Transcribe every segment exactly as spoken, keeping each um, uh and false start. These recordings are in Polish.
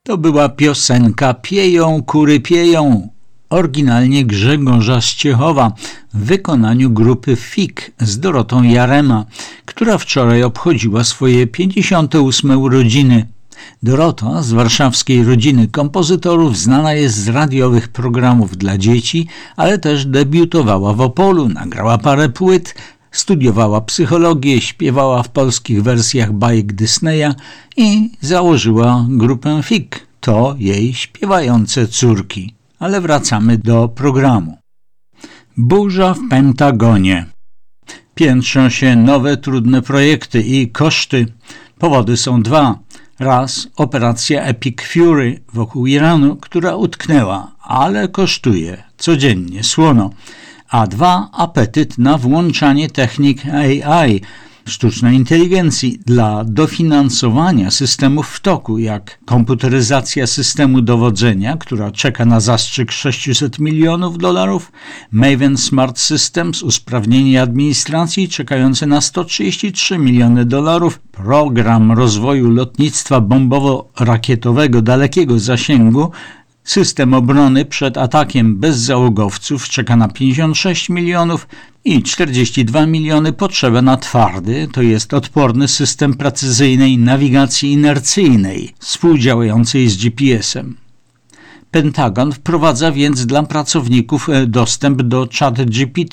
To była piosenka Pieją, kury pieją, oryginalnie Grzegorza Ściechowa w wykonaniu grupy Fig z Dorotą Jarema, która wczoraj obchodziła swoje pięćdziesiąte ósme urodziny. Dorota z warszawskiej rodziny kompozytorów znana jest z radiowych programów dla dzieci, ale też debiutowała w Opolu, nagrała parę płyt, studiowała psychologię, śpiewała w polskich wersjach bajek Disneya i założyła grupę Fig. To jej śpiewające córki. Ale wracamy do programu. Burza w Pentagonie. Piętrzą się nowe, trudne projekty i koszty. Powody są dwa. Raz operacja Epic Fury wokół Iranu, która utknęła, ale kosztuje codziennie słono. A dwa apetyt na włączanie technik A I, sztucznej inteligencji, dla dofinansowania systemów w toku, jak komputeryzacja systemu dowodzenia, która czeka na zastrzyk sześćset milionów dolarów, Maven Smart Systems, usprawnienie administracji czekające na sto trzydzieści trzy miliony dolarów, program rozwoju lotnictwa bombowo-rakietowego dalekiego zasięgu, system obrony przed atakiem bezzałogowców czeka na pięćdziesiąt sześć milionów i czterdzieści dwa miliony potrzeba na twardy, to jest odporny system precyzyjnej nawigacji inercyjnej współdziałającej z G P S-em. Pentagon wprowadza więc dla pracowników dostęp do ChatGPT,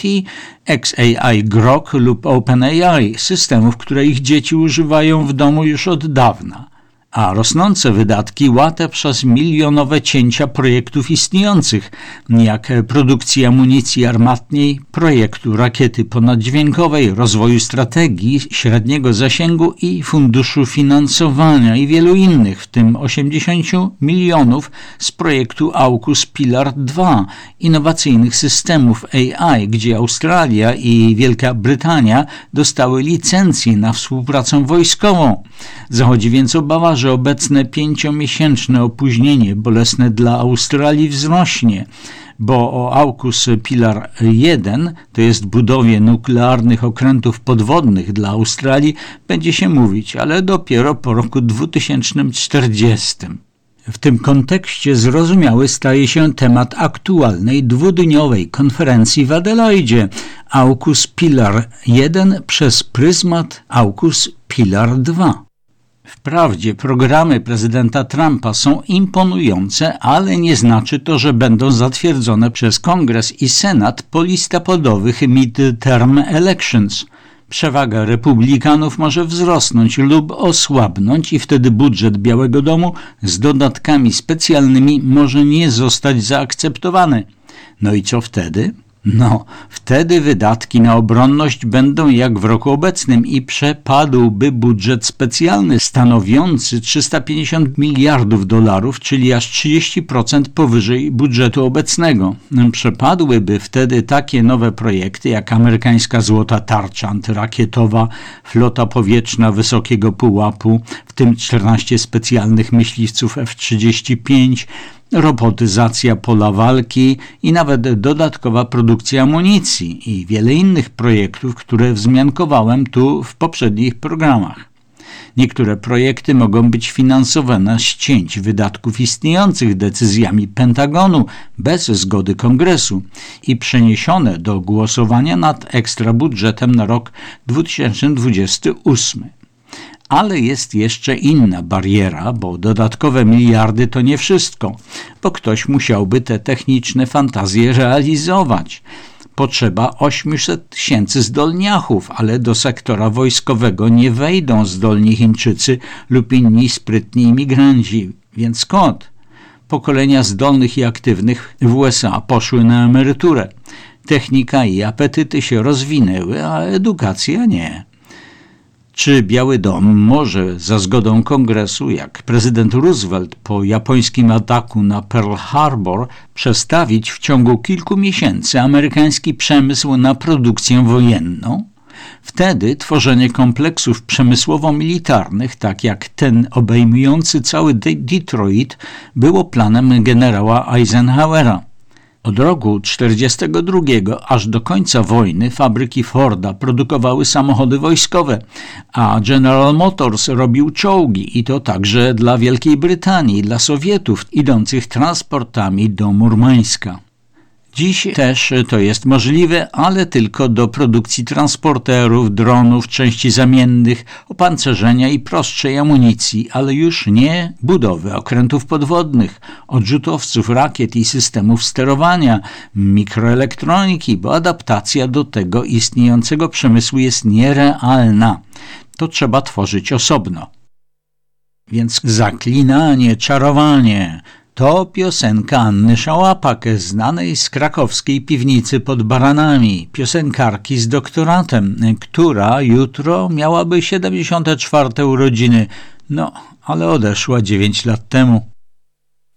X A I Grok lub OpenAI, systemów, które ich dzieci używają w domu już od dawna. A rosnące wydatki łate przez milionowe cięcia projektów istniejących, jak produkcji amunicji armatniej, projektu rakiety ponaddźwiękowej, rozwoju strategii średniego zasięgu i funduszu finansowania i wielu innych, w tym osiemdziesiąt milionów z projektu AUKUS Pilar dwa, innowacyjnych systemów A I, gdzie Australia i Wielka Brytania dostały licencję na współpracę wojskową. Zachodzi więc obawa, że obecne pięciomiesięczne opóźnienie bolesne dla Australii wzrośnie, bo o AUKUS Pilar jeden, to jest budowie nuklearnych okrętów podwodnych dla Australii, będzie się mówić, ale dopiero po roku dwa tysiące czterdziestym. W tym kontekście zrozumiały staje się temat aktualnej dwudniowej konferencji w Adelaidzie AUKUS Pilar jeden przez pryzmat AUKUS Pilar dwa. Wprawdzie programy prezydenta Trumpa są imponujące, ale nie znaczy to, że będą zatwierdzone przez Kongres i Senat po listopadowych midterm elections. Przewaga republikanów może wzrosnąć lub osłabnąć i wtedy budżet Białego Domu z dodatkami specjalnymi może nie zostać zaakceptowany. No i co wtedy? No, wtedy wydatki na obronność będą jak w roku obecnym i przepadłby budżet specjalny stanowiący trzysta pięćdziesiąt miliardów dolarów, czyli aż trzydzieści procent powyżej budżetu obecnego. Przepadłyby wtedy takie nowe projekty jak amerykańska złota tarcza antyrakietowa, flota powietrzna wysokiego pułapu, w tym czternaście specjalnych myśliwców F trzydzieści pięć, robotyzacja pola walki i nawet dodatkowa produkcja amunicji i wiele innych projektów, które wzmiankowałem tu w poprzednich programach. Niektóre projekty mogą być finansowane z cięć wydatków istniejących decyzjami Pentagonu bez zgody Kongresu i przeniesione do głosowania nad ekstrabudżetem na rok dwa tysiące dwudziesty ósmy. Ale jest jeszcze inna bariera, bo dodatkowe miliardy to nie wszystko, bo ktoś musiałby te techniczne fantazje realizować. Potrzeba osiemset tysięcy zdolniachów, ale do sektora wojskowego nie wejdą zdolni Chińczycy lub inni sprytni imigranci, więc skąd? Pokolenia zdolnych i aktywnych w U S A poszły na emeryturę. Technika i apetyty się rozwinęły, a edukacja nie. Czy Biały Dom może za zgodą Kongresu, jak prezydent Roosevelt po japońskim ataku na Pearl Harbor, przestawić w ciągu kilku miesięcy amerykański przemysł na produkcję wojenną? Wtedy tworzenie kompleksów przemysłowo-militarnych, tak jak ten obejmujący cały Detroit, było planem generała Eisenhowera. Od roku czterdziestego drugiego aż do końca wojny fabryki Forda produkowały samochody wojskowe, a General Motors robił czołgi i to także dla Wielkiej Brytanii, dla Sowietów idących transportami do Murmańska. Dziś też to jest możliwe, ale tylko do produkcji transporterów, dronów, części zamiennych, opancerzenia i prostszej amunicji, ale już nie budowy okrętów podwodnych, odrzutowców, rakiet i systemów sterowania, mikroelektroniki, bo adaptacja do tego istniejącego przemysłu jest nierealna. To trzeba tworzyć osobno. Więc zaklinanie, czarowanie to piosenka Anny Szałapak, znanej z krakowskiej piwnicy pod Baranami, piosenkarki z doktoratem, która jutro miałaby siedemdziesiąte czwarte urodziny, no ale odeszła dziewięć lat temu.